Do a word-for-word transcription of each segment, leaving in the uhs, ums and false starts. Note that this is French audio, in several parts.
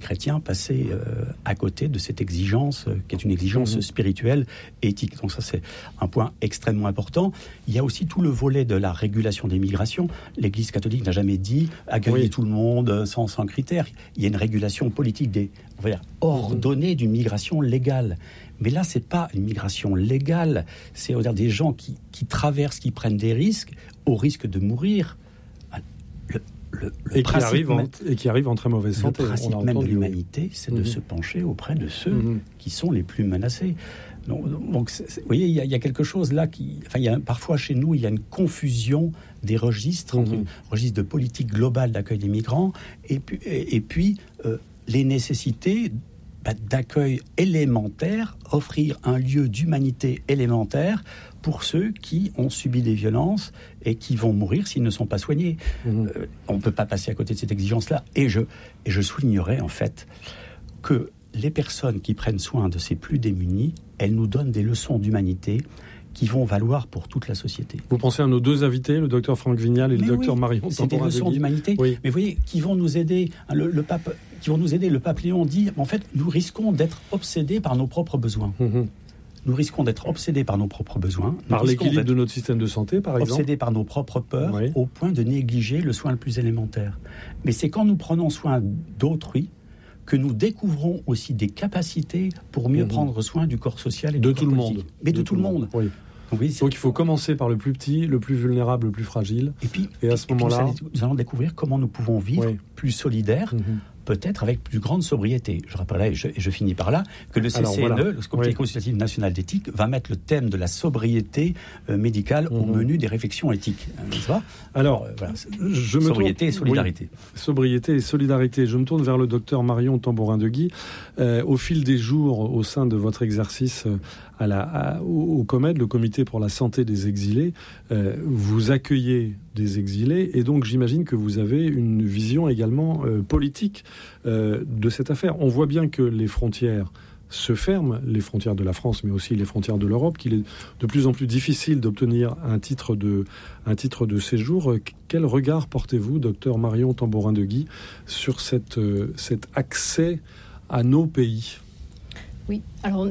chrétiens, passer euh, à côté de cette exigence, euh, qui est une exigence mmh. spirituelle et éthique. Donc ça, c'est un point extrêmement important. Il y a aussi tout le volet de la régulation des migrations. L'Église catholique n'a jamais dit accueillir oui. tout le monde sans, sans critères. Il y a une régulation politique des, on va dire, ordonnée mmh. d'une migration légale. Mais là, c'est pas une migration légale. C'est, on va dire, des gens qui, qui traversent, qui prennent des risques, au risque de mourir. Le, le, le et, qui arrive en, et qui arrivent en très mauvaise santé. Le principe même de l'humanité, c'est mmh. de se pencher auprès de ceux mmh. qui sont les plus menacés. Donc, donc c'est, c'est, vous voyez, il y, y a quelque chose là qui... Enfin, il y a, parfois, chez nous, il y a une confusion des registres, mmh. entre un registre de politique globale d'accueil des migrants et puis, et, et puis euh, les nécessités bah, d'accueil élémentaire, offrir un lieu d'humanité élémentaire pour ceux qui ont subi des violences et qui vont mourir s'ils ne sont pas soignés. Mmh. Euh, on ne peut pas passer à côté de cette exigence-là. Et je, et je soulignerai en fait que les personnes qui prennent soin de ces plus démunis, elles nous donnent des leçons d'humanité qui vont valoir pour toute la société. Vous pensez à nos deux invités, le docteur Franck Vignal et mais le docteur oui, Marion Tamborin-Deguy. C'est des leçons d'humanité, oui. Mais vous voyez, qui vont nous aider. Le, le pape, qui vont nous aider. Le pape Léon dit, en fait, nous risquons d'être obsédés par nos propres besoins. Mmh. Nous risquons d'être obsédés par nos propres besoins. Nous par l'équilibre de notre système de santé, par exemple. Obsédés par nos propres peurs, oui. au point de négliger le soin le plus élémentaire. Mais c'est quand nous prenons soin d'autrui que nous découvrons aussi des capacités pour mieux mmh. prendre soin du corps social et de du tout corps le politique. monde. Mais de, de tout, tout le monde. monde. Oui. Donc, oui, Donc il faut commencer par le plus petit, le plus vulnérable, le plus fragile. Et puis, et à ce et moment-là, puis nous allons découvrir comment nous pouvons vivre oui. plus solidaires. Mmh. Peut-être avec plus grande sobriété. Je rappellerai, et je, et je finis par là, que le C C N E, voilà. le Comité oui. consultatif national d'éthique, va mettre le thème de la sobriété euh, médicale mmh. au menu des réflexions éthiques. N'est-ce pas ? Alors, euh, voilà, je me sobriété tourne... et solidarité. Oui. Sobriété et solidarité. Je me tourne vers le docteur Marion Tamborin-Deguy. Euh, au fil des jours, au sein de votre exercice à la, à, au, au COMED, le Comité pour la santé des exilés, euh, vous accueillez des exilés, et donc j'imagine que vous avez une vision également euh, politique euh, de cette affaire. On voit bien que les frontières se ferment, les frontières de la France, mais aussi les frontières de l'Europe, qu'il est de plus en plus difficile d'obtenir un titre de, un titre de séjour. Quel regard portez-vous, docteur Marion Tamborin-Deguy, sur cette, euh, cet accès à nos pays ? Oui, alors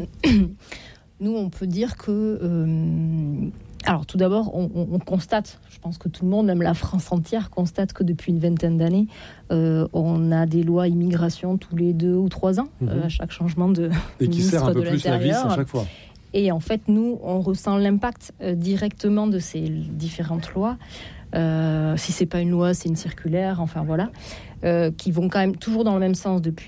nous on peut dire que... Euh, Alors tout d'abord, on, on, on constate, je pense que tout le monde, même la France entière, constate que depuis une vingtaine d'années, euh, on a des lois immigration tous les deux ou trois ans, mmh. euh, à chaque changement de et qui ministre sert un peu de plus la vis à chaque fois. Et en fait, nous, on ressent l'impact euh, directement de ces différentes lois. Euh, si c'est pas une loi, c'est une circulaire, enfin voilà, euh, qui vont quand même toujours dans le même sens depuis